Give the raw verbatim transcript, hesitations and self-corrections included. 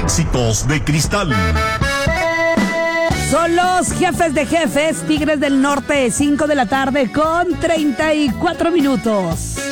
Éxitos de Cristal. Son los jefes de jefes, Tigres del Norte, cinco de la tarde con treinta y cuatro minutos.